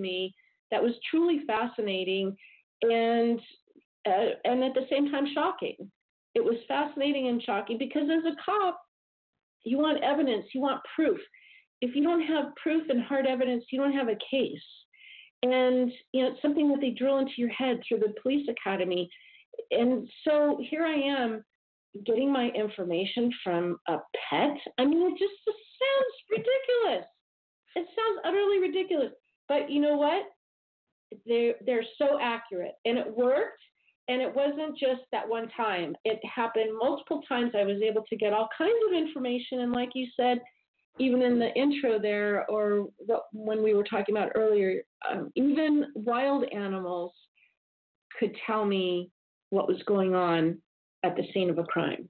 me that was truly fascinating and at the same time shocking. It was fascinating and shocking because as a cop, you want evidence, you want proof. If you don't have proof and hard evidence, you don't have a case. And, it's something that they drill into your head through the police academy. And so here I am getting my information from a pet. I mean, it just sounds ridiculous. It sounds utterly ridiculous. But you know what? They're so accurate. And it worked. And it wasn't just that one time. It happened multiple times. I was able to get all kinds of information. And like you said, even in the intro there, or when we were talking about earlier, even wild animals could tell me what was going on at the scene of a crime.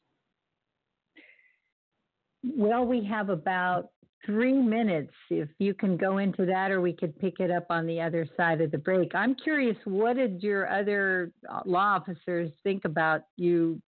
Well, we have about 3 minutes. If you can go into that, or we could pick it up on the other side of the break. I'm curious, what did your other law officers think about you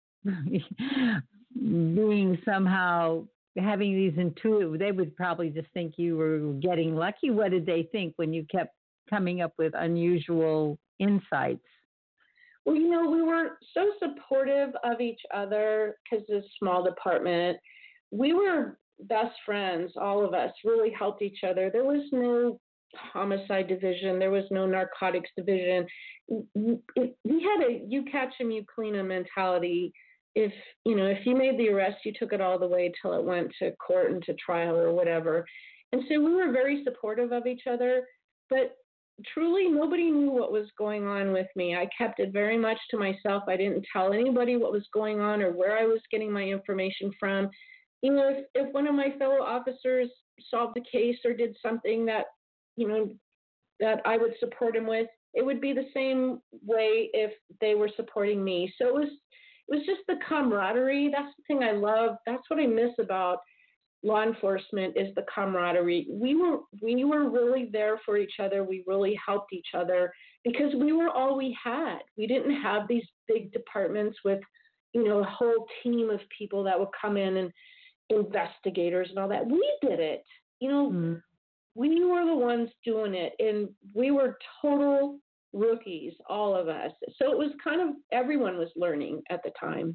being somehow having these intuitive? They would probably just think you were getting lucky. What did they think when you kept coming up with unusual insights? Well, we were so supportive of each other because it's a small department. We were best friends, all of us really helped each other. There was no homicide division. There was no narcotics division. We had a you catch 'em, you clean 'em mentality. If you made the arrest, you took it all the way till it went to court and to trial or whatever. And so we were very supportive of each other, but truly nobody knew what was going on with me. I kept it very much to myself. I didn't tell anybody what was going on or where I was getting my information from. If one of my fellow officers solved the case or did something that, that I would support him with, it would be the same way if they were supporting me. So it was just the camaraderie. That's the thing I love. That's what I miss about law enforcement is the camaraderie. We were really there for each other. We really helped each other because we were all we had. We didn't have these big departments with, a whole team of people that would come in and investigators and all that. We did it. We were the ones doing it, and we were total rookies, all of us. So it was kind of everyone was learning at the time.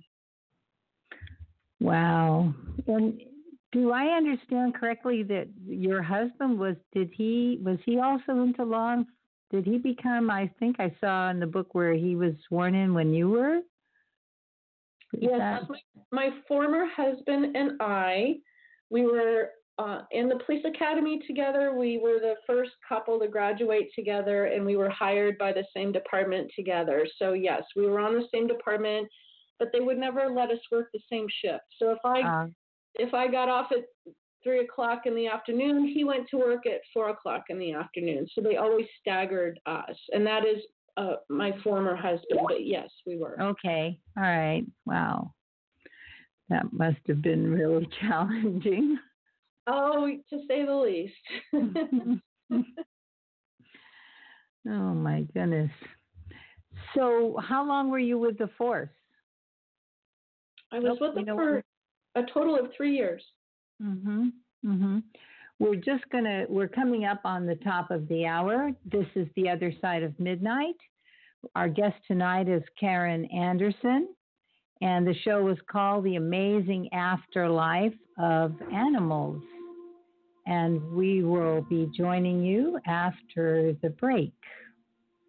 Wow. And do I understand correctly that your husband was he also into law? Did he become, I think I saw in the book where he was sworn in when you were? Yes, my former husband and I, we were in the police academy together. We were the first couple to graduate together, and we were hired by the same department together. So yes, we were on the same department, but they would never let us work the same shift. So if I got off at 3:00 in the afternoon, he went to work at 4:00 in the afternoon. So they always staggered us, and that is my former husband. But yes, we were. Okay. All right. Wow. That must have been really challenging. Oh, to say the least. Oh, my goodness. So how long were you with the force? I was with them for a total of 3 years. Mm-hmm. Mm-hmm. We're coming up on the top of the hour. This is The Other Side of Midnight. Our guest tonight is Karen Anderson, and the show is called The Amazing Afterlife of Animals. And we will be joining you after the break.